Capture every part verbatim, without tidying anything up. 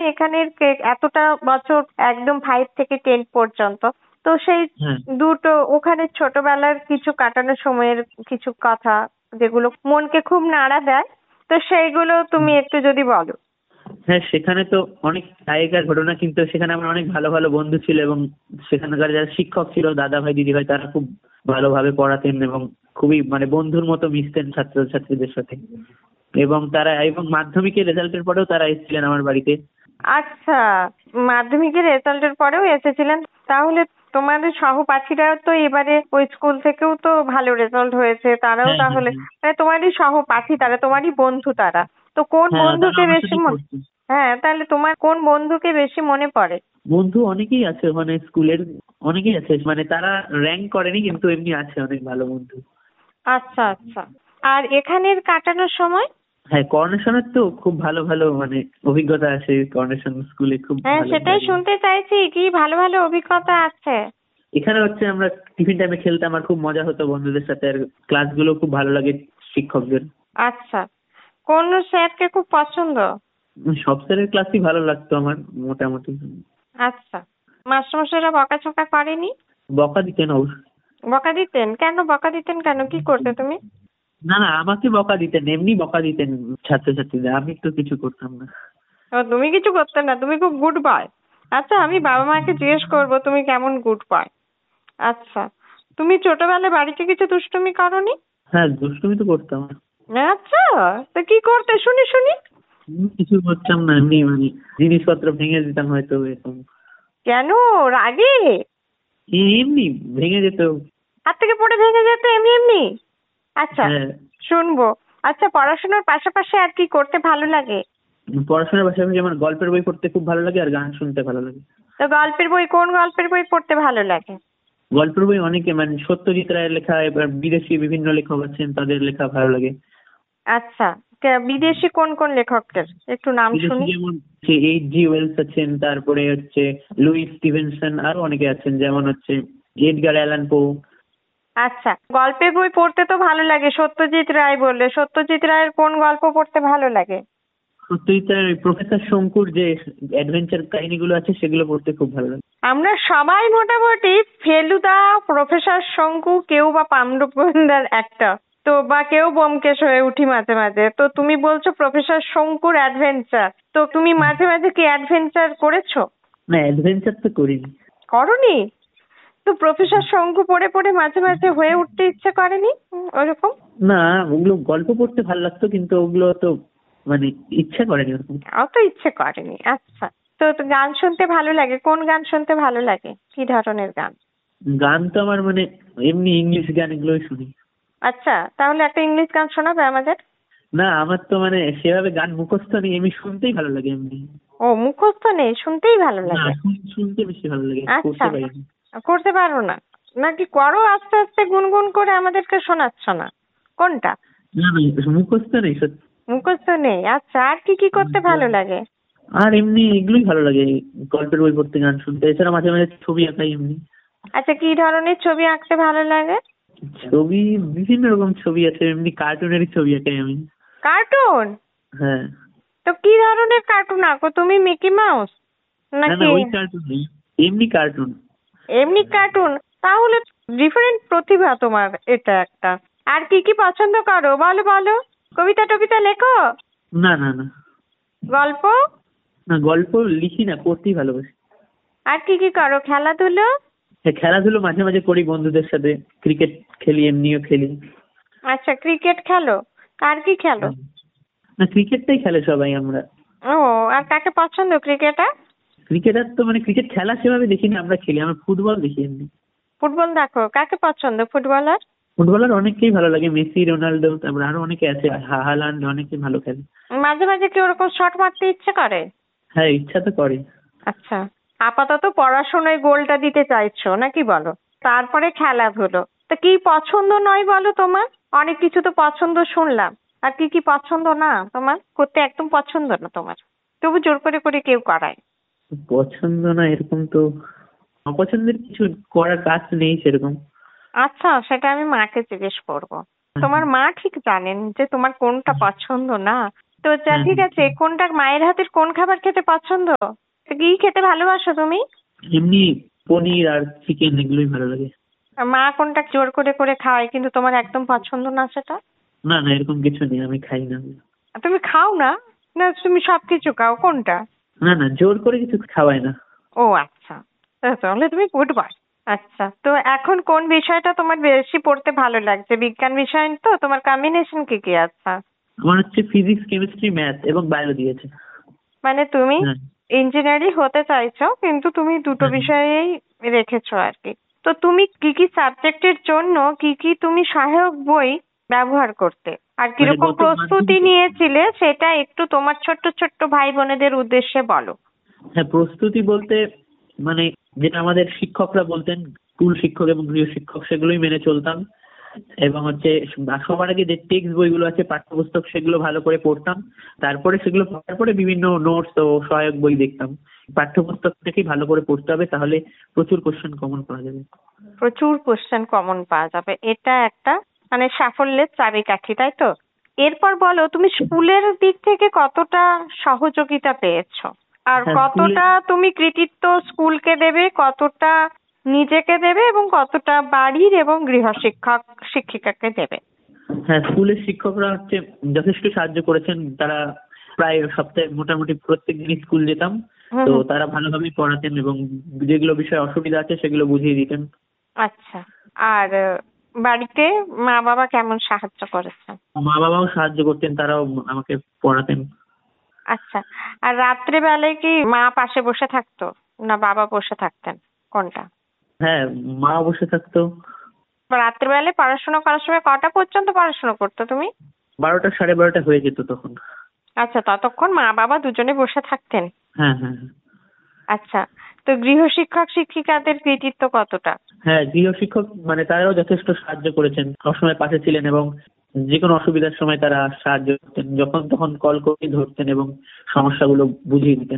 এখানের কে- এতটা বছর একদম ফাইভ থেকে টেন পর্যন্ত, তো সেই হ্যাঁ দুটো ওখানে ছোটবেলার কিছু কাটানোর সময়ের কিছু কথা যেগুলো মনকে খুব নাড়া দেয়, তো সেইগুলো তুমি একটু যদি বলো। হ্যাঁ, সেখানে তো অনেক আগেকার ঘটনা, কিন্তু সেখানে আমার অনেক ভালো ভালো বন্ধু ছিল, এবং সেখানকার যারা শিক্ষক ছিল, দাদা ভাই দিদি ভাই, তারা খুব ভালোভাবে পড়াতেন এবং খুবই মানে বন্ধুর মতো মিশতেন ছাত্রছাত্রীদের সাথে। এবং তারা এবং মাধ্যমিকের রেজাল্টের পরেও তারা এসেছিলেন আমার বাড়িতে। আচ্ছা, মাধ্যমিকের রেজাল্টের পরেও এসেছিলেন, তাহলে তোমাদের সহপাঠীরা তো এবারে ওই স্কুল থেকেও তো ভালো রেজাল্ট হয়েছে, তারাও হ্যাঁ হ্যাঁ তাহলে হ্যাঁ। মানে তোমারই সহপাঠী তারা, তোমারই বন্ধু তারা। তো কোন হ্যাঁ, তারা বন্ধুকে আমার বেশি সাথেই মনে পড়তো। হ্যাঁ, তাহলে তোমার কোন বন্ধুকে বেশি মনে পড়ে? বন্ধু অনেকেই আছে, মানে স্কুলের অনেকেই আছে, মানে তারা র্যাঙ্ক করেনি, কিন্তু এমনি আছে অনেক ভালো বন্ধু। আচ্ছা আচ্ছা। আর এখানের কাটানোর সময়? হ্যাঁ, করোনেশনের তো খুব ভালো ভালো মানে অভিজ্ঞতা আছে, করোনেশন স্কুলে খুব হ্যাঁ, ভালো সেটাই লাগে। শুনতে চাইছি, কি ভালো ভালো অভিজ্ঞতা আছে? এখানে হচ্ছে আমরা টিফিন টাইমে খেলতাম, আর খুব মজা হতো বন্ধুদের সাথে, আর ক্লাসগুলো খুব ভালো লাগে শিক্ষকদের। আচ্ছা, কোন স্যারকে খুব পছন্দ? উম, সব স্যারের ক্লাসই ভালো লাগতো আমার মোটামুটি। আচ্ছা, মাস্টারমশাইরা বকাঝকা করেনি? বকা দিতেন অবশ্য। বকা দিতেন কেন? বকা দিতেন কেন? কি করতে তুমি? না না, আমাকে বকা দিতেন, এমনি বকা দিতেন ছাত্রছাত্রীদের, আমি তো কিছু করতাম না। ও, তুমি কিছু করতে না, তুমি খুব গুড বয়। আচ্ছা, আমি বাবা মাকে জিজ্ঞেস করবো তুমি কেমন গুড বয়। আচ্ছা, তুমি ছোটবেলায় বাড়িতে কিছু দুষ্টুমি করোনি? হ্যাঁ, দুষ্টুমি তো করতাম। আচ্ছা, তো কি করতে শুনি শুনি। হুম, কিছু করতাম না, এমনি মানে জিনিসপত্র ভেঙে দিতাম হয়তো, এরকম। কেন? রাগে? এই এমনি ভেঙে যেত। হাত থেকে পড়ে ভেঙে যেত এমনি এমনি? আচ্ছা, হ্যাঁ, শুনবো। আচ্ছা, পড়াশোনার পাশাপাশি আর কি করতে ভালো লাগে? পড়াশোনার পাশাপাশি আমার গল্পের বই পড়তে খুব ভালো লাগে, আর গান শুনতে ভালো লাগে। তো গল্পের বই, কোন গল্পের বই পড়তে ভালো লাগে? গল্পের বই অনেকে, মানে সত্যজিৎ রায়ের লেখা, এবার বিদেশি বিভিন্ন লেখক আছেন তাদের লেখা ভালো লাগে। আচ্ছা, কে- বিদেশি কোন কোন লেখকদের একটু নাম বিদেশি শুনি। যেমন এইচ জি ওয়েলস আছেন, তারপরে হচ্ছে লুইস স্টিভেনসন, আরো অনেকে আছেন, যেমন হচ্ছে এডগার অ্যালান পো। আচ্ছা, গল্পের বই পড়তে তো ভালো লাগে, সত্যজিৎ রায় বললে, সত্যজিৎ রায়ের কোন গল্প পড়তে ভালো লাগে? সত্যজিৎ রায়ের প্রফেসর শঙ্কুর যে অ্যাডভেঞ্চার কাহিনীগুলো আছে, সেগুলো পড়তে খুব ভালো লাগে। আমরা সবাই মোটামুটি ফেলুদা, প্রফেসর শঙ্কু, কেউ বা পাণ্ডব গোয়েন্দার একটা, তো বা কেউ ব্যোমকেশ হয়ে উঠি মাঝে মাঝে। তো তুমি বলছো প্রফেসর শঙ্কুর অ্যাডভেঞ্চার, তো তুমি মাঝে মাঝে কি অ্যাডভেঞ্চার করেছো? না, অ্যাডভেঞ্চার তো করিনি। করনি? তো প্রফেসর শঙ্কু পড়ে পড়ে মাঝে মাঝে হয়ে উঠতে ইচ্ছে করেনি উম, ওরকম? না, ওগুলো গল্প পড়তে ভালো লাগতো, কিন্তু ওগুলো তো মানে ইচ্ছা করেনি ওরকম। অত ইচ্ছে করেনি। আচ্ছা, তো তো গান শুনতে ভালো লাগে, কোন গান শুনতে ভালো লাগে, কি ধরনের গান? গান তো আমার মানে এমনি ইংলিশ গান এগুলোই শুনি। আচ্ছা, তাহলে একটা ইংলিশ গান শোনাবে আমাদের? না, আমার তো মানে সেভাবে গান মুখস্থ নেই, এমনি শুনতেই ভালো লাগে এমনি। ও, মুখস্থ নেই, শুনতেই ভালো না, লাগে। শুন- শুনতে বেশি ভালো লাগে, আচ্ছা, করতে পারি না। করতে পারো না? নাকি করো আস্তে আস্তে গুনগুন করে আমাদেরকে শোনাচ্ছ না? কোনটা? না না, মুখস্থ নেই সত্যি। মুখস্থ নেই? আচ্ছা, আর কি কি করতে ভালো লাগে? আর এমনি এগুলোই ভালো লাগে, গল্পের বই পড়তে, গান শুনতে, এছাড়া মাঝে মাঝে ছবি আঁকাই এমনি। আচ্ছা, কি ধরনের ছবি আঁকতে ভালো লাগে? ছবি বিভিন্ন রকম ছবি আছে, এমনি কার্টুনেরই ছবি আঁকাই আমি। কার্টুন? হ্যাঁ। তো কি ধরনের কার্টুন আঁকো তুমি, মিকি মাউস না না, নাকি? ওই কার্টুন নেই, এমনি কার্টুন। এমনি কার্টুন? তাহলে ডিফারেন্ট প্রতিভা তোমার এটা একটা। আর কি কি পছন্দ করো বলো বলো? কবিতা টবিতা লেখো? না না না। গল্প? না, গল্প লিখি না, পড়তেই ভালোবাসি। আর কি কি করো? খেলাধুলো? হ্যাঁ, খেলাধুলো মাঝে মাঝে করি বন্ধুদের সাথে, ক্রিকেট খেলি, এমনিও খেলি। আচ্ছা, ক্রিকেট খেলো? আর কি খেলো? হ্যাঁ। না, ক্রিকেটটাই খেলে সবাই আমরা। ও, আর কাকে পছন্দ ক্রিকেটার? ক্রিকেটার তো মানে ক্রিকেট খেলা সেভাবে দেখি না, আমরা খেলি, আমরা ফুটবল দেখি এমনি। ফুটবল দেখো? কাকে পছন্দ ফুটবলার? ফুটবলার অনেককেই ভালো লাগে, মেসি, রোনাল্ডো, তারপর আরো অনেকে আছে, হা- হালান্ড, অনেকে ভালো খেলে। মাঝে মাঝে কি ওরকম শট মারতে ইচ্ছে করে? হ্যাঁ, ইচ্ছা তো করে। আচ্ছা, আপাতত পড়াশোনায় গোলটা দিতে চাইছো নাকি বলো? তারপরে খেলাধুলো। তা কি পছন্দ নয় বলো তোমার? অনেক কিছু তো পছন্দ শুনলাম, আর কি কি পছন্দ না তোমার, করতে একদম পছন্দ না তোমার, তবু জোর করে করে কেউ করায়? পছন্দ না এরকম তো অপছন্দের কিছু করার কাজ নেই সেরকম। আচ্ছা, সেটা আমি মাকে জিজ্ঞেস করব। তোমার মা ঠিক জানেন যে তোমার কোনটা পছন্দ না, তো যা হ্যাঁ, ঠিক আছে, কোনটা মায়ের হাতের কোন খাবার খেতে পছন্দ? কি খেতে ভালোবাসো তুমি? এমনি পনির আর চিকেন এগুলোই ভালো লাগে। আর মা কোনটা জোর করে করে খাওয়ায় কিন্তু তোমার একদম পছন্দ না সেটা? না না, এরকম কিছু নেই, আমি খাই না। আর তুমি খাও না? না তুমি সবকিছু খাও, কোনটা? না না, জোর করে কিছু খাওয়াই না। ও আচ্ছা, তা তাহলে তুমি ফুটবল। আচ্ছা, তো এখন কোন বিষয়টা তোমার বেশি পড়তে ভালো লাগছে? বিজ্ঞান বিষয় তো, তোমার কম্বিনেশন কি কি আছে? আমার হচ্ছে ফিজিক্স, কেমিস্ট্রি, ম্যাথ এবং বায়োলজি আছে। মানে তুমি হ্যাঁ ইঞ্জিনিয়ারই হতে চাইছো, কিন্তু তুমি দুটো হ্যাঁ হ্যাঁ। বিষয়েই রেখেছো আর কি। তো তুমি কি কি সাবজেক্টের জন্য কি কি তুমি সহায়ক বই ব্যবহার করতে, আর মানে কিরকম গত প্রস্তুতি মাধ্যমিকে নিয়েছিলে সেটা একটু তোমার ছোট্ট ছোট্ট ভাই বোনেদের উদ্দেশ্যে বলো। হ্যাঁ, প্রস্তুতি বলতে মানে যেটা আমাদের শিক্ষকরা বলতেন, স্কুল শিক্ষক এবং গৃহ শিক্ষক, সেগুলোই মেনে চলতাম। এবং হচ্ছে সবার আগে যে টেক্সট বইগুলো আছে, পাঠ্যপুস্তক, সেগুলো ভালো করে পড়তাম। তারপরে সেগুলো পড়ার পরে বিভিন্ন নোটস ও সহায়ক বই দেখতাম। পাঠ্যপুস্তক থেকেই ভালো করে পড়তে হবে, তাহলে প্রচুর কোশ্চেন কমন পাওয়া যাবে। প্রচুর কোশ্চেন কমন পাওয়া যাবে, এটা একটা মানে সাফল্যের চাবিকাঠি, তাই তো? এরপর বলো, তুমি স্কুলের দিক থেকে কতটা সহযোগিতা পেয়েছো, আর হ্যাঁ, স্কুলে কতটা তুমি কৃতিত্ব স্কুলকে দেবে, কতটা নিজেকে দেবে, এবং কতটা বাড়ির এবং গৃহ শিক্ষক শিক্ষিকাকে দেবে? হ্যাঁ, স্কুলের শিক্ষকরা হচ্ছে যথেষ্ট সাহায্য করেছেন। তারা প্রায় সপ্তাহে মোটামুটি প্রত্যেক দিনই স্কুল যেতাম। হুম তো হুম। তারা ভালোভাবেই পড়াতেন এবং যেগুলো বিষয়ে অসুবিধা আছে সেগুলো বুঝিয়ে দিতেন। আচ্ছা, আর আহ, বাড়িতে মা বাবা কেমন সাহায্য করেছে? মা বাবাও সাহায্য করতেন, তারাও আমাকে পড়াতেন। আচ্ছা, আর রাত্রে বেলায় কি মা পাশে বসে থাকতো, না বাবা বসে থাকতেন, কোনটা? হ্যাঁ, মা বসে থাকতো। রাত্রিবেলায় পড়াশোনা করার সময় কটা পর্যন্ত পড়াশোনা করতো তুমি? বারোটা সাড়ে বারোটা হয়ে যেত তখন। আচ্ছা, ততক্ষণ মা বাবা দুজনে বসে থাকতেন। হ্যাঁ হ্যাঁ হ্যাঁ। আচ্ছা, তো গৃহ শিক্ষক শিক্ষিকাদের কৃতিত্ব কতটা? হ্যাঁ, গৃহ শিক্ষক মানে তারাও যথেষ্ট সাহায্য করেছেন, সবসময় পাশে ছিলেন এবং যে কোনো অসুবিধার সময় তারা সাহায্য করতেন, যখন তখন কল করে ধরতেন এবং সমস্যাগুলো বুঝিয়ে দিতেন।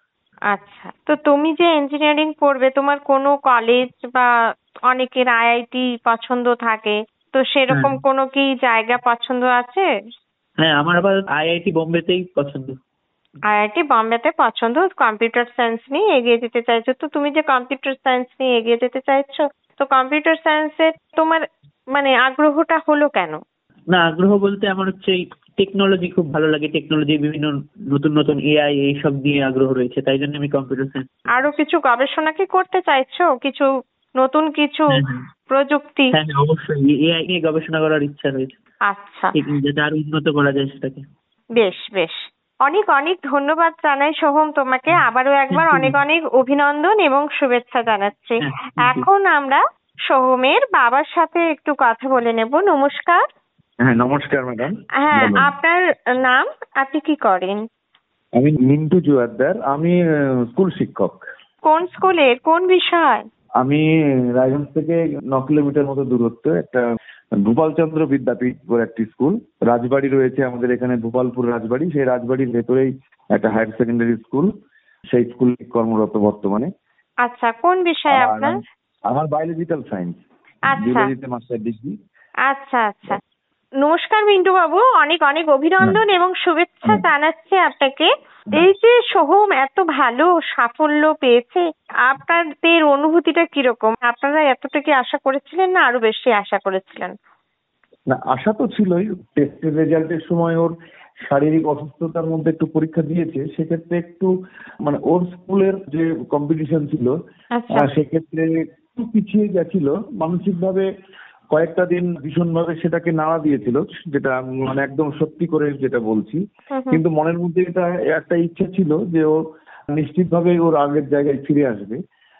আচ্ছা, তো তুমি যে ইঞ্জিনিয়ারিং পড়বে, তোমার কোনো কলেজ বা অনেকের আইআইটি পছন্দ থাকে, তো হ্যাঁ সেরকম কোনো কি জায়গা পছন্দ আছে? হ্যাঁ, আমার আবার আইআইটি বোম্বেতেই পছন্দ। আইআইটি বম্বেতে পছন্দ, কম্পিউটার সায়েন্স নিয়ে এগিয়ে যেতে চাইছো, তো তুমি যে কম্পিউটার সায়েন্স নিয়ে এগিয়ে যেতে চাইছো, তো কম্পিউটার সায়েন্সে তোমার মানে আগ্রহটা হলো কেন? না, আগ্রহ বলতে আমার হচ্ছে টেকনোলজি খুব ভালো লাগে, টেকনোলজি বিভিন্ন নতুন নতুন এআই এইসব নিয়ে আগ্রহ রয়েছে, তাই জন্য আমি কম্পিউটার সায়েন্স। আরো কিছু গবেষণা কি করতে চাইছো, কিছু নতুন কিছু হ্যাঁ হ্যাঁ প্রযুক্তি? হ্যাঁ হ্যাঁ, অবশ্যই এআই নিয়ে গবেষণা করার ইচ্ছা রয়েছে, আচ্ছা, ঠিক যাতে আরো উন্নত করা যায় সেটাকে। বেশ বেশ, অনেক অনেক ধন্যবাদ জানাই সোহম তোমাকে, আবারও একবার Thank অনেক you. অনেক অভিনন্দন এবং শুভেচ্ছা জানাচ্ছি। হ্যাঁ, thank you. এখন আমরা সোহমের বাবার সাথে একটু কথা বলে নেব। নমস্কার। হ্যাঁ, নমস্কার ম্যাডাম। হ্যাঁ, বলুন। আপনার নাম, আপনি কি করেন? আমি মিন্টু জুয়ারদার, আমি আহ, স্কুল শিক্ষক। কোন স্কুলের, কোন বিষয়? আমি রায়গঞ্জ থেকে ন কিলোমিটার মতো দূরত্ব একটা গোপালচন্দ্র বিদ্যাপীঠ বলে একটি স্কুল, রাজবাড়ি রয়েছে আমাদের এখানে, গোপালপুর রাজবাড়ি, সেই রাজবাড়ির ভেতরেই একটা হায়ার সেকেন্ডারি স্কুল, সেই স্কুলে কর্মরত বর্তমানে। আচ্ছা, কোন বিষয় আর আপনার? আম- আমার বায়োলজিক্যাল সায়েন্স, আচ্ছা জিওলজিতে মাস্টার ডিগ্রি। আচ্ছা আচ্ছা, নমস্কার মিন্টু বাবু, অনেক অনেক অভিনন্দন এবং শুভেচ্ছা জানাচ্ছি আপনাকে। এই যে সোহম এত ভালো সাফল্য পেয়েছে, আপনাদের অনুভূতিটা কিরকম? আপনারা এতটা কি আশা করেছিলেন, না আরো বেশি আশা করেছিলেন? না, আশা তো ছিলই। টেস্টের রেজাল্টের সময় ওর শারীরিক অসুস্থতার মধ্যে একটু পরীক্ষা দিয়েছে, সেক্ষেত্রে একটু মানে ওর স্কুলের যে কম্পিটিশন ছিল আচ্ছা। আহ, সেক্ষেত্রে একটু পিছিয়ে গেছিল মানসিক ভাবে। কয়েকটা দিন ভীষণভাবে সেটাকে নাড়া দিয়েছিল, যেটা মানে একদম সত্যি করে যেটা বলছি। হুম হুম। কিন্তু মনের মধ্যে এটা একটা ইচ্ছা ছিল যে ও নিশ্চিতভাবে ওর আগের জায়গায় ফিরে আসবে।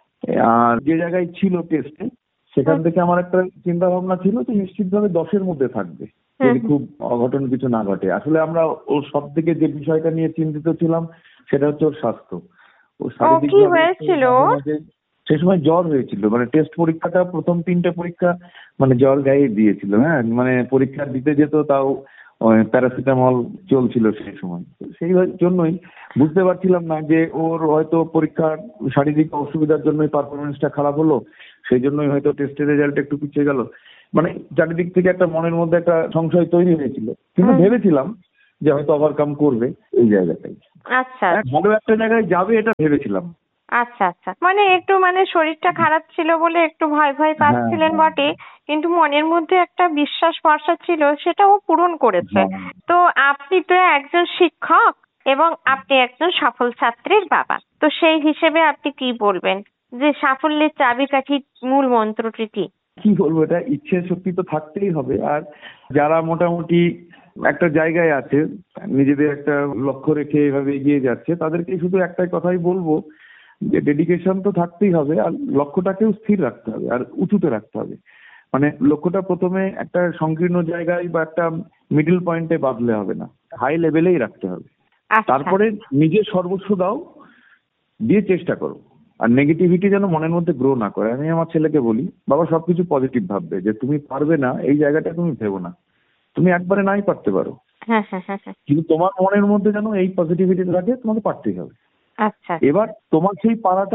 আর যে জায়গায় ছিল টেস্টে, সেখান থেকে আমার একটা চিন্তা ভাবনা ছিল যে নিশ্চিতভাবে দশের মধ্যে থাকবে, যদি হুম। খুব অঘটন কিছু না ঘটে। আসলে আমরা ওর সব থেকে যে বিষয়টা নিয়ে চিন্তিত ছিলাম সেটা হচ্ছে ওর স্বাস্থ্য। ও ও, শারীরিক কি ভাবে হয়েছিল? মাঝে মাঝে সে সময় জ্বর হয়েছিল, মানে টেস্ট পরীক্ষাটা প্রথম তিনটে পরীক্ষা মানে জ্বর গায়ে দিয়েছিল। হ্যাঁ, মানে পরীক্ষা দিতে যেত তাও প্যারাসিটামল চলছিল সেই সময়। তো সেই জন্যই বুঝতে পারছিলাম না যে ওর হয়তো পরীক্ষার শারীরিক অসুবিধার জন্যই পারফরমেন্সটা খারাপ হলো, সেই জন্যই হয়তো টেস্টের রেজাল্ট একটু পিছিয়ে গেল। মানে চারিদিক থেকে একটা মনের মধ্যে একটা সংশয় তৈরি হয়েছিল, কিন্তু হুম। ভেবেছিলাম যে হয়তো ওভারকাম করবে এই জায়গাটাই। আচ্ছা হ্যাঁ, ভালো একটা জায়গায় যাবে এটা ভেবেছিলাম। আচ্ছা আচ্ছা মানে একটু মানে শরীরটা খারাপ ছিল বলে একটু ভয় ভয় হ্যাঁ, পাচ্ছিলেন হ্যাঁ, বটে, কিন্তু মনের মধ্যে একটা বিশ্বাস ভরসা ছিল, সেটাও পূরণ করেছে। হ্যাঁ। তো আপনি তো একজন শিক্ষক এবং আপনি একজন সফল ছাত্রীর বাবা, তো সেই হিসেবে আপনি কি বলবেন যে সাফল্যের চাবিকাঠি মূল মন্ত্রটি কি? কি বলবো, এটা ইচ্ছে শক্তি তো থাকতেই হবে। আর যারা মোটামুটি একটা জায়গায় আছে, নিজেদের একটা লক্ষ্য রেখে এভাবে এগিয়ে যাচ্ছে, তাদেরকে শুধু একটাই কথাই বলবো যে ডেডিকেশন তো থাকতেই হবে, আর লক্ষ্যটাকেও স্থির রাখতে হবে আর উঁচুতে রাখতে হবে। মানে লক্ষ্যটা প্রথমে একটা সংকীর্ণ জায়গায় বা একটা মিডল পয়েন্টে বাঁধলে হবে না, হাই লেভেলেই রাখতে হবে। আচ্ছা তারপরে নিজের সর্বস্ব দাও, দিয়ে চেষ্টা করো। আর নেগেটিভিটি যেন মনের মধ্যে গ্রো না করে। আমি আমার ছেলেকে বলি, বাবা সবকিছু পজিটিভ ভাববে, যে তুমি পারবে না এই জায়গাটা তুমি ভেবো না, তুমি একবারে নাই পারতে পারো, হ্যাঁ হ্যাঁ হ্যাঁ হ্যাঁ কিন্তু তোমার মনের মধ্যে যেন এই পজিটিভিটি থাকে, তোমাকে পারতেই হবে। আচ্ছা এবার তোমার সেই পারাটা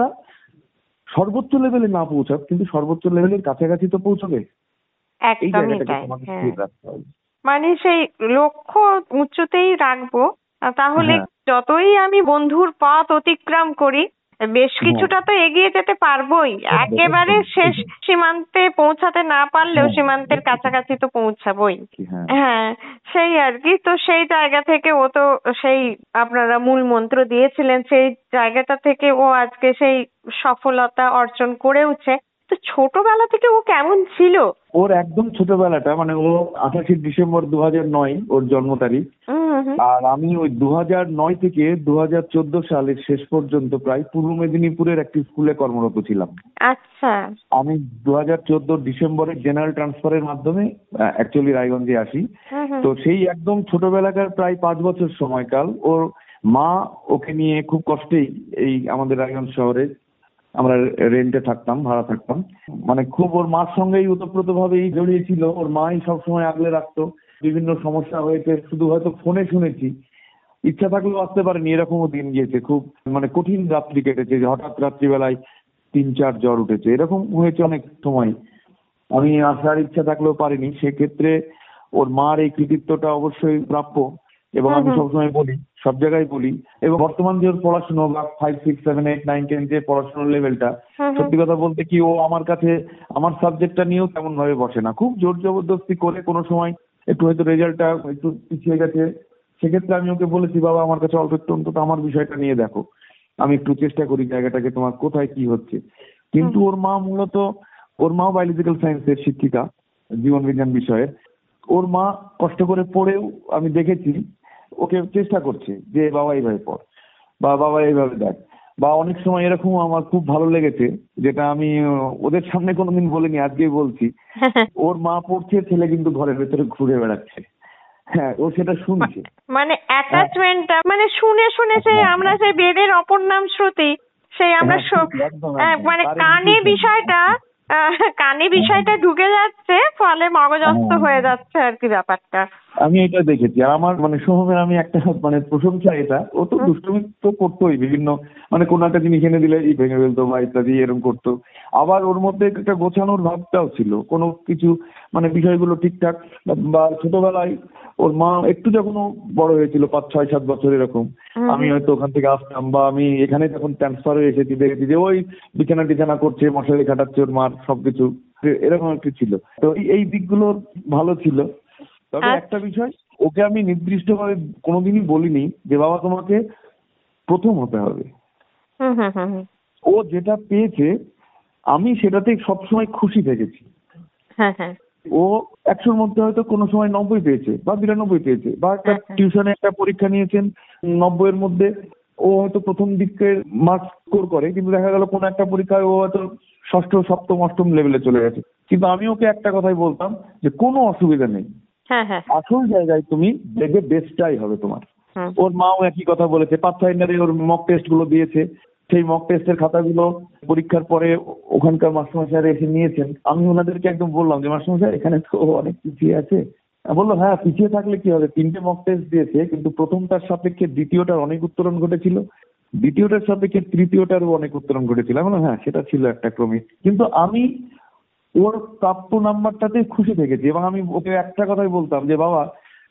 সর্বোচ্চ লেভেলে না পৌঁছাক, কিন্তু সর্বোচ্চ লেভেলের কাছাকাছি তো পৌঁছবে। এই একদমই জায়গাটাকে তাই। তোমাকে হ্যাঁ স্থির রাখতে হবে। মানে সেই লক্ষ্য উঁচুতেই রাখবো, আহ, তাহলে হ্যাঁ, যতই আমি বন্ধুর পথ অতিক্রম করি বেশ কিছুটা তো এগিয়ে যেতে পারবোই, হ্যাঁ, একেবারে একদম, শেষ একদম। সীমান্তে পৌঁছাতে না পারলেও হ্যাঁ, সীমান্তের কাছাকাছি তো পৌঁছাবোই। হ্যাঁ, হ্যাঁ সেই আর কি, তো সেই জায়গা থেকে ও তো সেই আপনারা মূল মন্ত্র দিয়েছিলেন, সেই জায়গাটা থেকে ও আজকে সেই সফলতা অর্জন করেওছে। তো ছোটবেলা থেকে ও কেমন ছিল? ওর একদম ছোটবেলাটা, মানে ও আঠাশে ডিসেম্বর দু হাজার নয় ওর জন্ম তারিখ। হুম হুম আর আমি ওই দু হাজার নয় থেকে দু হাজার চোদ্দ সালের শেষ পর্যন্ত প্রায় পূর্ব মেদিনীপুরের একটি স্কুলে কর্মরত ছিলাম। আচ্ছা আমি দু হাজার চোদ্দ ডিসেম্বরে জেনারেল ট্রান্সফারের মাধ্যমে অ্যাকচুয়ালি রায়গঞ্জে আসি। হুম হুম তো সেই একদম ছোটবেলাকার প্রায় পাঁচ বছর সময়কাল ওর মা ওকে নিয়ে খুব কষ্টেই এই আমাদের রায়গঞ্জ শহরে আমরা রেন্টে থাকতাম, ভাড়া থাকতাম, মানে খুব ওর মার সঙ্গেই ওতপ্রোত ভাবেই জড়িয়ে ছিল। ওর মাই সবসময় আগলে রাখতো। বিভিন্ন সমস্যা হয়েছে শুধু হয়তো ফোনে শুনেছি, ইচ্ছা থাকলেও আসতে পারেনি, এরকমও দিন গিয়েছে। খুব মানে কঠিন রাত্রি কেটেছে, যে হঠাৎ রাত্রিবেলায় তিন চার জ্বর উঠেছে, এরকম হয়েছে অনেক সময়। আমি আসার ইচ্ছা থাকলেও পারিনি। সেক্ষেত্রে ওর মার এই কৃতিত্বটা অবশ্যই প্রাপ্য, এবং হুম আমি হুম সবসময় বলি, সব জায়গায় বলি। এবং বর্তমান যে ওর পড়াশোনা বা five six seven eight nine ten যে পড়াশোনার লেভেলটা, হুম হুম সত্যি কথা বলতে কি, ও আমার কাছে আমার সাবজেক্টটা নিয়েও তেমন ভাবে বসে না। খুব জোর জবরদস্তি করে কোনো সময় একটু হয়তো রেজাল্টটা একটু পিছিয়ে গেছে, সেক্ষেত্রে আমি ওকে বলেছি, বাবা আমার কাছে অল্প একটু অন্তত আমার বিষয়টা নিয়ে দেখো, আমি একটু চেষ্টা করি জায়গাটাকে, তোমার কোথায় কি হচ্ছে। কিন্তু ওর মা মূলত, ওর মাও বায়োলজিক্যাল সায়েন্সের শিক্ষিকা, জীবন বিজ্ঞান বিষয়ের। ওর মা কষ্ট করে পড়েও আমি দেখেছি ওকে চেষ্টা করছে যে বাবা এইভাবে পড়, বা বাবা এইভাবে দেখ। বা অনেক সময় এরকম আমার খুব ভালো লেগেছে, যেটা আমি আহ, ওদের সামনে কোনোদিন বলিনি, আজকেই বলছি। ওর মা পড়ছে, ছেলে কিন্তু ঘরের ভেতরে ঘুরে বেড়াচ্ছে। হ্যাঁ, ও সেটা শুনছে। মানে অ্যাটাচমেন্টটা মানে শুনে শুনে সেই আমরা সেই বেদের অপর নাম শ্রুতি, সেই আমরা হ্যাঁ, সব- ঠিক, একদম, আহ, একদম। মানে তার কানে intuition। বিষয়টা আহ, কানে বিষয়টা ঢুকে যাচ্ছে, ফলে মগজস্থ হ্যাঁ, হয়ে যাচ্ছে আর কি ব্যাপারটা। আমি এটা দেখেছি। আর আমার মানে সোহমের আমি একটা মানে প্রশংসা এটা, ও তো হুম, দুষ্টুমি তো করতোই বিভিন্ন, মানে কোনো একটা জিনিস এনে দিলে এই ভেঙে ফেলতো বা ইত্যাদি এরকম করতো। আবার ওর মধ্যে একটা গোছানোর ভাবটাও ছিল, কোনো কিছু মানে বিষয়গুলো ঠিকঠাক। বা ছোটবেলায় ওর মা একটু যখন ও বড় হয়েছিল, পাঁচ ছয় সাত বছর এরকম, হুম, আমি হুম। হয়তো ওখান থেকে আসতাম, বা আমি এখানে যখন ট্রান্সফার হয়ে এসেছি, দেখেছি যে ওই বিছানা টিছানা করছে, মশারি খাটাচ্ছে ওর মার, সবকিছু এরকম একটু ছিল। তো এই এই দিকগুলো ভালো ছিল। তবে আচ্ছা। একটা বিষয়, ওকে আমি নির্দিষ্টভাবে কোনোদিনই বলিনি যে বাবা তোমাকে প্রথম হতে হবে। হুম হুম হুম হুম। ও যেটা পেয়েছে আমি সেটাতে সবসময় খুশি থেকেছি। হ্যাঁ হ্যাঁ ও একশোর মধ্যে হয়তো কোনো সময় নব্বই পেয়েছে বা বিরানব্বই পেয়েছে, বা একটা হ্যাঁ হ্যাঁ টিউশনে একটা পরীক্ষা নিয়েছেন, নব্বই এর মধ্যে ও হয়তো প্রথম দিকের মার্কস স্কোর করে, কিন্তু দেখা গেল কোনো একটা পরীক্ষায় ও হয়তো ষষ্ঠ সপ্তম অষ্টম লেভেলে চলে গেছে। কিন্তু আমি ওকে একটা কথাই বলতাম যে কোনো অসুবিধা নেই, হ্যাঁ হ্যাঁ আসল জায়গায় তুমি দেখবে বেস্টটাই হবে তোমার। হুম ওর মাও একই কথা বলেছে। পাথফাইন্ডারে ওর মক টেস্ট গুলো দিয়েছে, সেই মক টেস্টের খাতাগুলো পরীক্ষার পরে ওখানকার মাস্টারমশাইরা এসে নিয়েছেন। আমি ওনাদেরকে একদম বললাম যে মাস্টারমশাই এখানে তো অনেক পিছিয়ে আছে। বললো হ্যাঁ, পিছিয়ে থাকলে কি হবে, তিনটে মক টেস্ট দিয়েছে, কিন্তু প্রথমটার সাপেক্ষে দ্বিতীয়টার অনেক উত্তরণ ঘটেছিল, দ্বিতীয়টার সাপেক্ষে তৃতীয়টারও অনেক উত্তরণ ঘটেছিল। আমি বললাম হ্যাঁ, সেটা ছিল একটা ক্রমিক। কিন্তু আমি ওর প্রাপ্ত নাম্বারটাতে খুশি থেকেছি, এবং আমি ওকে একটা কথাই বলতাম যে বাবা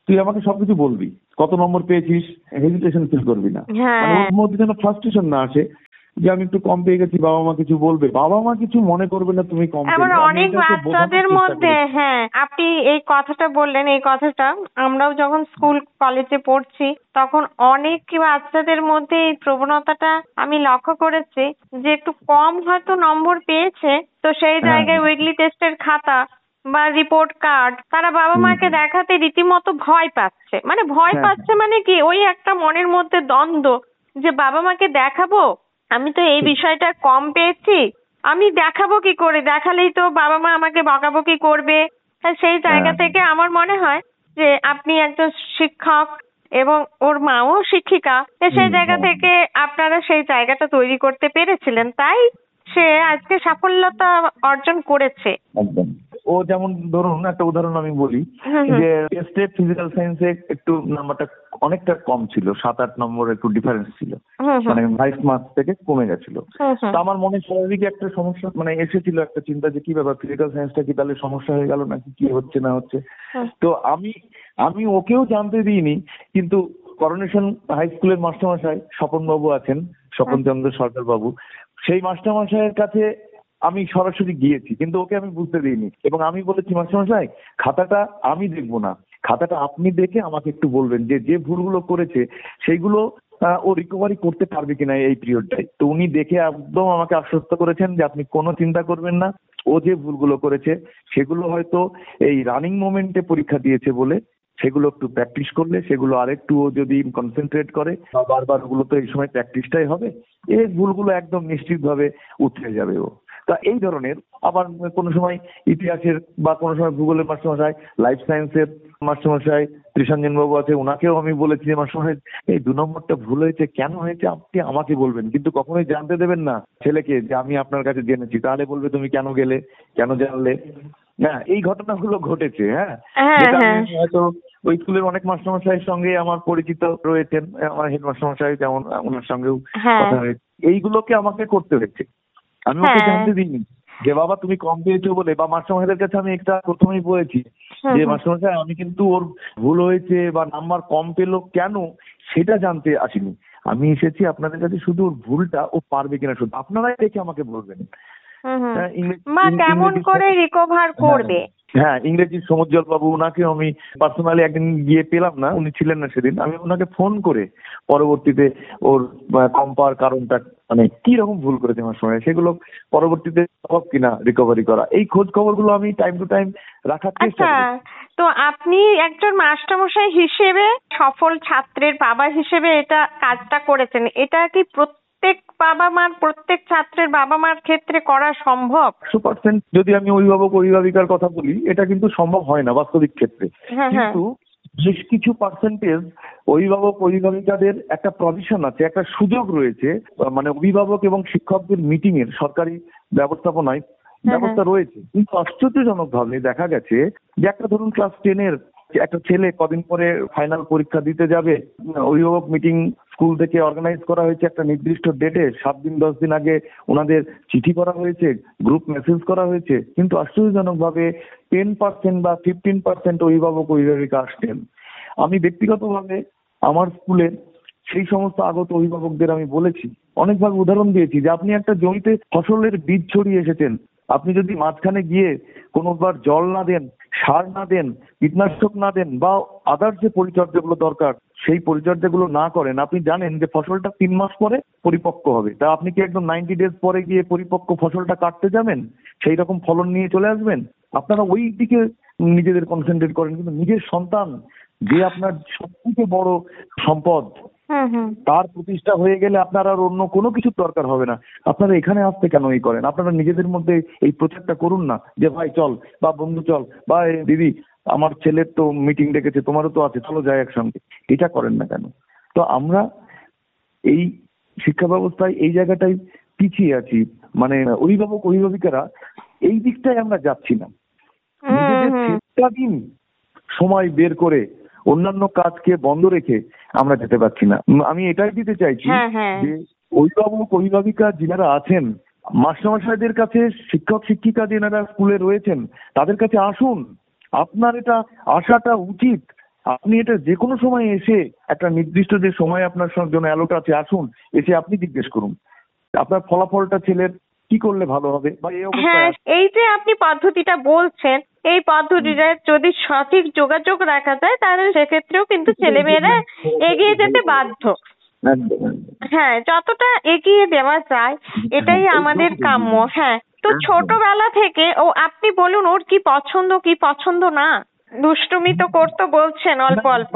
তুই আমাকে সবকিছু বলবি, কত নম্বর পেয়েছিস, হেজিটেশন ফিল করবি না। হ্যাঁ। মানে ওর মধ্যে যেন ফ্রাস্ট্রেশন না আসে যে আমি একটু কম পেয়ে গেছি, বাবা মা কিছু বলবে, বাবা মা কিছু মনে করবে না তুমি কম এবার পেলে। আমি অনেক এটাকে বোঝানোর বাচ্চাদের চেষ্টা মধ্যে, করেছি। হ্যাঁ আপনি এই কথাটা বললেন, এই কথাটা আমরাও যখন স্কুল কলেজে পড়ছি তখন অনেক বাচ্চাদের মধ্যে এই প্রবণতাটা আমি লক্ষ্য করেছি যে একটু কম হয়তো নম্বর পেয়েছে, তো সেই হ্যাঁ, জায়গায় উইকলি টেস্টের খাতা বা রিপোর্ট কার্ড তারা বাবা হুম, মাকে হুম। দেখাতে রীতিমতো ভয় পাচ্ছে। মানে ভয় হ্যাঁ, পাচ্ছে মানে কি, ওই একটা মনের মধ্যে দ্বন্দ্ব যে বাবা মাকে দেখাবো, আমি তো এই ঠিক। বিষয়টা কম পেয়েছি, আমি দেখাবো কি করে, দেখালেই তো বাবা মা আমাকে বকাবকি করবে। হ্যাঁ, সেই জায়গা হ্যাঁ, থেকে আমার মনে হয় যে আপনি একজন শিক্ষক এবং ওর মাও শিক্ষিকা, তো সেই হুম, জায়গা হ্যাঁ, থেকে আপনারা সেই জায়গাটা তৈরি করতে পেরেছিলেন, তাই সে আজকে সাফল্যতা অর্জন করেছে। একদম। ও যেমন ধরুন একটা উদাহরণ আমি বলি, হুম হুম যে টেস্টে ফিজিক্যাল সায়েন্সে একটু নাম্বারটা অনেকটা কম ছিল, সাত আট নম্বর একটু ডিফারেন্স ছিল, হুম হুম মানে ফাইভ মার্কস থেকে কমে গেছিল। হুম হুম তো আমার মনে স্বাভাবিক একটা সমস্যা মানে এসেছিল, একটা চিন্তা যে কি ব্যাপার, ফিজিক্যাল সায়েন্সটা কি তাহলে সমস্যা হয়ে গেল নাকি, কি হচ্ছে না হচ্ছে। হুম তো আমি আমি ওকেও জানতে দিইনি, কিন্তু করোনেশন হাই স্কুলের মাস্টারমশাই স্বপন বাবু আছেন, স্বপন চন্দ্র সরকার বাবু, সেই মাস্টারমশাইয়ের কাছে আমি সরাসরি গিয়েছি, কিন্তু ওকে আমি বুঝতে দিইনি, এবং আমি বলেছি মাস্টারমশাই খাতাটা আমি দেখবো না, খাতাটা আপনি দেখে আমাকে একটু বলবেন যে যে ভুলগুলো করেছে সেইগুলো আহ, ও রিকভারি করতে পারবে কিনা এই পিরিয়ডটাই। তো উনি দেখে একদম আমাকে আশ্বস্ত করেছেন যে আপনি কোনো চিন্তা করবেন না, ও যে ভুলগুলো করেছে সেগুলো হয়তো এই রানিং মোমেন্টে পরীক্ষা দিয়েছে বলে, সেগুলো একটু প্র্যাকটিস করলে, সেগুলো আরেকটু ও যদি কনসেন্ট্রেট করে বা বারবার, ওগুলো তো এই সময় প্র্যাকটিসটাই হবে, এই ভুলগুলো একদম নিশ্চিতভাবে উঠে যাবে ও। তা এই ধরনের আবার কোনো সময় ইতিহাসের বা কোনো সময় ভূগোলের মাস্টারমশাই, লাইফ সায়েন্সের মাস্টারমশাই ত্রিশাঞ্জন বাবু আছে, ওনাকেও আমি বলেছি যে মাস্টারমশাই এই দু নম্বরটা ভুল হয়েছে, কেন হয়েছে আপনি আমাকে বলবেন, কিন্তু কখনোই জানতে দেবেন না ছেলেকে যে আমি আপনার কাছে জেনেছি, তাহলে বলবে তুমি কেন গেলে, কেন জানলে। হ্যাঁ, এই ঘটনাগুলো ঘটেছে। হ্যাঁ, হ্যাঁ যেটা হ্যাঁ আমি হয়তো ওই স্কুলের অনেক মাস্টারমশাইয়ের সঙ্গে আমার পরিচিত রয়েছেন, আমার হেড মাস্টারমশাই যেমন, ওনার সঙ্গেও হ্যাঁ কথা হয়েছে, এইগুলোকে আমাকে করতে হয়েছে। আমি ওকে হ্যাঁ জানতে দিইনি যে বাবা তুমি কম পেয়েছো বলে, বা মাস্টারমশাইদের কাছে আমি একটা প্রথমেই বলেছি হুম যে হুম মাস্টারমশাই আমি কিন্তু ওর ভুল হয়েছে বা নাম্বার কম পেলো কেন সেটা জানতে আসিনি, আমি এসেছি আপনাদের কাছে শুধু ওর ভুলটা ও পারবে কিনা শুধু আপনারাই দেখে আমাকে বলবেন। হুম হুম হ্যাঁ, ইংরেজি মা কেমন ইংরেজি করে রিকভার করবে। হ্যাঁ, ইংরেজির সমুজ্জ্বল বাবু, ওনাকেও আমি পার্সোনালি একদিন গিয়ে পেলাম না, উনি ছিলেন না সেদিন, আমি ওনাকে ফোন করে পরবর্তীতে ওর আহ, কম পাওয়ার কারণটা মানে কি রকম ভুল করেছে আমার সময়, সেগুলো পরবর্তীতে সব কিনা রিকভারি করা, এই খোঁজ খবরগুলো আমি টাইম টু টাইম রাখার চেষ্টা আচ্ছা, করি। তো আপনি একজন মাস্টারমশাই হিসেবে, সফল ছাত্রের বাবা হিসেবে এটা কাজটা করেছেন, এটা কি প্রত্যেক বাবা মার, প্রত্যেক ছাত্রের বাবা মার ক্ষেত্রে করা সম্ভব? একশো পার্সেন্ট যদি আমি অভিভাবক অভিভাবিকার কথা বলি, এটা কিন্তু সম্ভব হয় না বাস্তবিক ক্ষেত্রে, হ্যাঁ হ্যাঁ কিন্তু বেশ কিছু পার্সেন্টেজ অভিভাবক অভিভাবিকাদের একটা প্রভিশন আছে, একটা সুযোগ রয়েছে, মানে অভিভাবক এবং শিক্ষকদের মিটিং এর সরকারি ব্যবস্থাপনায় ব্যবস্থা রয়েছে। কিন্তু আশ্চর্যজনক ভাবে দেখা গেছে যে একটা ধরুন ক্লাস টেনের একটা ছেলে কদিন পরে ফাইনাল পরীক্ষা দিতে যাবে, অভিভাবক মিটিং স্কুল থেকে অর্গানাইজ করা হয়েছে একটা নির্দিষ্ট ডেটে, সাত দিন দশ দিন আগে ওনাদের চিঠি করা হয়েছে, গ্রুপ মেসেজ করা হয়েছে, কিন্তু আশ্চর্যজনক ভাবে টেন পার্সেন্ট বা ফিফটিন পার্সেন্ট অভিভাবক অভিভাবিকা আসছেন। আমি ব্যক্তিগতভাবে আমার স্কুলে সেই সমস্ত আগত অভিভাবকদের আমি বলেছি, অনেকভাবে উদাহরণ দিয়েছি যে আপনি একটা জমিতে ফসলের বীজ ছড়িয়ে এসেছেন, আপনি যদি মাঝখানে গিয়ে কোনোবার জল না দেন, সার না দেন, কীটনাশক না দেন, বা আদার্স যে পরিচর্যাগুলো দরকার সেই পরিচর্যাগুলো না করেন, আপনি জানেন যে ফসলটা তিন মাস পরে পরিপক্ক হবে, তা আপনি কি একদম নাইনটি ডেজ পরে গিয়ে পরিপক্ক ফসলটা কাটতে যাবেন, সেই রকম ফলন নিয়ে চলে আসবেন? আপনারা ওই দিকে নিজেদের কনসেন্ট্রেট করেন, কিন্তু নিজের সন্তান যে আপনার সবথেকে বড় সম্পদ, হুম হুম তার প্রতিষ্ঠা হয়ে গেলে আপনার আর অন্য কোনো কিছুর দরকার হবে না। আপনারা এখানে আসতে কেন এই করেন? আপনারা নিজেদের মধ্যে এই প্রচারটা করুন না যে ভাই চল, বা বন্ধু চল, বা এই দিদি আমার ছেলের তো মিটিং ডেকেছে, তোমারও তো আছে, চলো যাই একসঙ্গে। এটা করেন না কেন? তো আমরা এই শিক্ষা ব্যবস্থায় এই জায়গাটাই পিছিয়ে আছি, মানে অভিভাবক অভিভাবিকারা এই দিকটায় আমরা যাচ্ছি না। নিজেদের চেষ্টা দিন, সময় বের করে অন্যান্য কাজকে বন্ধ রেখে আমরা যেতে পারছি না। উম, আমি এটাই দিতে চাইছি হ্যাঁ হ্যাঁ যে অভিভাবক অভিভাবিকা যারা আছেন, মাস্টারমশাইদের কাছে, শিক্ষক শিক্ষিকা যারা স্কুলে রয়েছেন তাদের কাছে আসুন, আপনার এটা আসাটা উচিত। আপনি এটা যে কোনো সময় এসে একটা নির্দিষ্ট যে সময় আপনার সঙ্গে জন্য অ্যালোট আছে আসুন, এসে আপনি জিজ্ঞেস করুন আপনার ফলাফলটা ছেলের কি করলে ভালো হবে বা এই হ্যাঁ, অবস্থায়। এই যে আপনি পদ্ধতিটা বলছেন, এই পদ্ধতিটা যদি সঠিক যোগাযোগ রাখা যায় তাহলে সেক্ষেত্রেও কিন্তু ছেলেমেয়েরা এগিয়ে যেতে বাধ্য। একদম, একদম। হ্যাঁ, যতটা এগিয়ে দেওয়া যায় এটাই আমাদের কাম্য। হ্যাঁ, তো ছোটবেলা থেকে ও আপনি বলুন ওর কি পছন্দ কি পছন্দ না? দুষ্টুমি তো করতো বলছেন অল্প অল্প।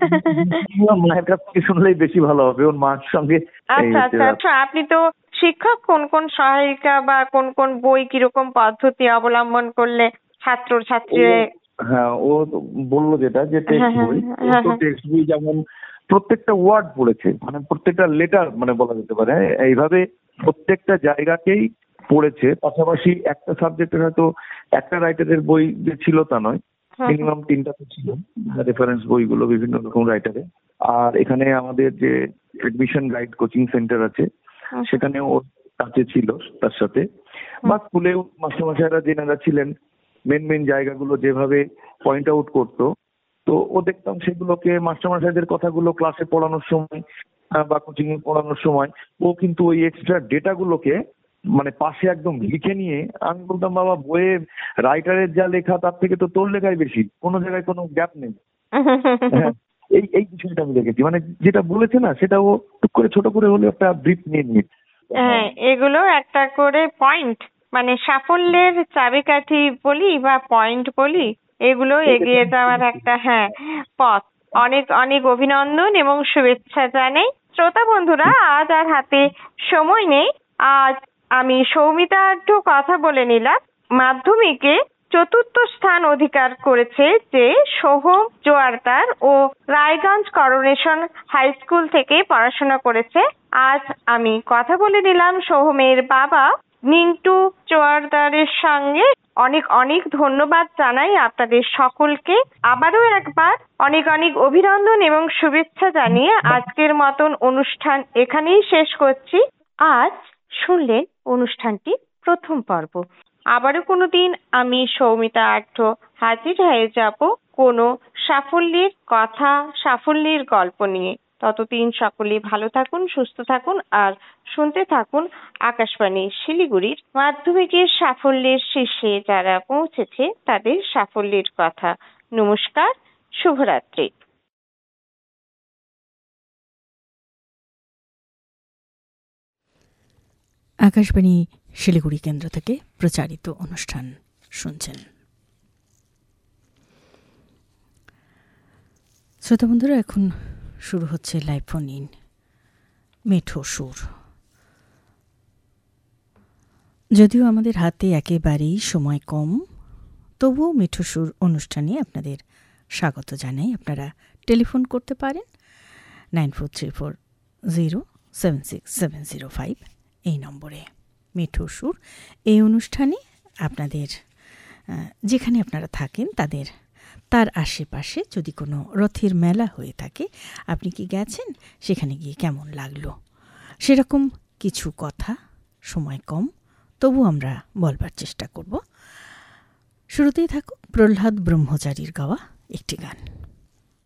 মায়ের কাছ থেকে শুনলেই বেশি ভালো হবে, ওর মার সঙ্গে। আচ্ছা আচ্ছা আচ্ছা, আপনি তো শিক্ষক, কোন কোন সহায়িকা বা কোন কোন বই কিরকম পদ্ধতি অবলম্বন করলে ছাত্র ছাত্রী? হ্যাঁ, ও বললো যেটা যে টেক্সট বই, তো টেক্সট বই যেমন প্রত্যেকটা ওয়ার্ড পড়েছে, মানে প্রত্যেকটা লেটার মানে বলা যেতে পারে, এইভাবে প্রত্যেকটা জায়গাকেই পড়েছে। পাশাপাশি একটা সাবজেক্টের হয়তো একটা রাইটারের বই যে ছিল তা নয়, মিনিমাম তিনটা তো ছিল রেফারেন্স বইগুলো বিভিন্ন রকম রাইটারে। আর এখানে আমাদের যে এডমিশন গাইড কোচিং সেন্টার আছে সেখানে ওর কাছে ছিল তার সাথে, বা স্কুলেও মাস্টারমশাইরা যেনারা ছিলেন মেন মেন জায়গাগুলো যেভাবে পয়েন্ট আউট করতো, তো ও দেখতাম সেগুলোকে মাস্টারমশাইদের কথাগুলো ক্লাসে পড়ানোর সময় বা কোচিং এ পড়ানোর সময় ও কিন্তু ওই এক্সট্রা ডেটাগুলোকে মানে পাশে একদম লিখে নিয়ে, আমি বলতাম বাবা বইয়ে রাইটারের যা লেখা তার থেকে তো তোর লেখাই বেশি, কোনো জায়গায় কোনো গ্যাপ নেই। হ্যাঁ, এই এই বিষয়টা আমি দেখেছি, মানে যেটা বলেছে না সেটা ও টুক করে ছোট করে হলে একটা ব্রিফ নিয়ে নিয়ে। হ্যাঁ, এগুলো একটা করে পয়েন্ট, মানে সাফল্যের চাবিকাঠি বলি বা পয়েন্ট বলি, এগুলো এগিয়ে যাওয়ার একটা হ্যাঁ পথ। অনেক অনেক অভিনন্দন এবং শুভেচ্ছা জানাই। শ্রোতা বন্ধুরা, আজ আর হাতে সময় নেই। আজ আমি সৌমিতা আঢ্য কথা বলে নিলাম। মাধ্যমিকে চতুর্থ স্থান অধিকার করেছে যে সোহম জোয়ারদার ও রায়গঞ্জ করোনেশন হাই স্কুল থেকে পড়াশোনা করেছে। আজ আমি কথা বলে নিলাম সোহমের বাবা মিন্টু জোয়ারদারের সঙ্গে। অনেক অনেক ধন্যবাদ জানাই আপনাদের সকলকে। আবারও একবার অনেক অনেক অভিনন্দন এবং শুভেচ্ছা জানিয়ে আজকের মতন অনুষ্ঠান এখানেই শেষ করছি। আজ শুনলেন অনুষ্ঠানটি প্রথম পর্ব। আবারও কোনোদিন আমি সৌমিতা আঢ্য হাজির হয়ে যাব কোনো সাফল্যের কথা, সাফল্যের গল্প নিয়ে। ততদিন সকলে ভালো থাকুন, সুস্থ থাকুন আর শুনতে থাকুন আকাশবাণী শিলিগুড়ির মাধ্যমিকের সাফল্যের শীর্ষে যারা পৌঁছেছে তাদের সাফল্যের কথা। নমস্কার, শুভরাত্রি। আকাশবাণী শিলিগুড়ি কেন্দ্র থেকে প্রচারিত অনুষ্ঠান শুনছেন। শ্রোতা বন্ধুরা, এখন শুরু হচ্ছে লাইভ ফোন ইন মেঠো সুর। যদিও আমাদের হাতে একেবারেই সময় কম, তবুও মেঠো সুর অনুষ্ঠানে আপনাদের স্বাগত জানাই। আপনারা টেলিফোন করতে পারেন nine four three four zero seven six seven zero five এই নম্বরে। মেঠো সুর এই অনুষ্ঠানে আপনাদের যেখানে আপনারা থাকেন তাদের তার আশেপাশে যদি কোনো রথের মেলা হয়ে থাকে, আপনি কি গেছেন, সেখানে গিয়ে কেমন লাগলো, সেরকম কিছু কথা। সময় কম, তবু আমরা বলবার চেষ্টা করব। শুরুতেই থাকুক প্রহ্লাদ ব্রহ্মচারীর গাওয়া একটি গান।